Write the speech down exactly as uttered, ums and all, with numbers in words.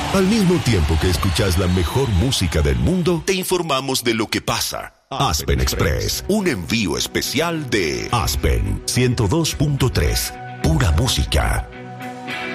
Al mismo tiempo que escuchas la mejor música del mundo, te informamos de lo que pasa. Aspen Express, un envío especial de Aspen ciento dos punto tres, pura música.